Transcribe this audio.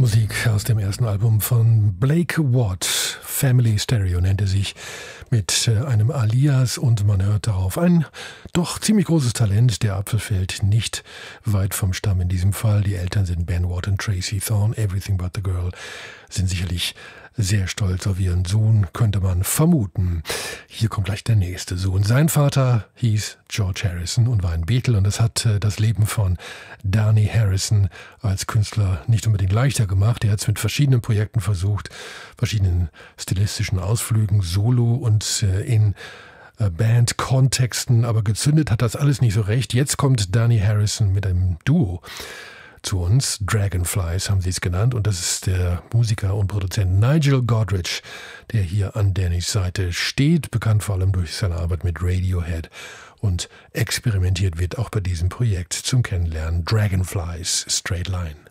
Musik aus dem ersten Album von Blake Watt. Family Stereo nennt er sich, mit einem Alias, und man hört darauf ein doch ziemlich großes Talent. Der Apfel fällt nicht weit vom Stamm in diesem Fall. Die Eltern sind Ben Watt und Tracy Thorn. Everything But the Girl sind sicherlich sehr stolz auf ihren Sohn, könnte man vermuten. Hier kommt gleich der nächste Sohn. Sein Vater hieß George Harrison und war ein Beatle, und das hat das Leben von Dhani Harrison als Künstler nicht unbedingt leichter gemacht. Er hat es mit verschiedenen Projekten versucht, verschiedenen stilistischen Ausflügen, solo und in Bandkontexten, aber gezündet hat das alles nicht so recht. Jetzt kommt Dhani Harrison mit einem Duo zu uns. Dragonflies haben sie es genannt, und das ist der Musiker und Produzent Nigel Godrich, der hier an Dhannys Seite steht, bekannt vor allem durch seine Arbeit mit Radiohead, und experimentiert wird auch bei diesem Projekt zum Kennenlernen. Dragonflies, Straight Line.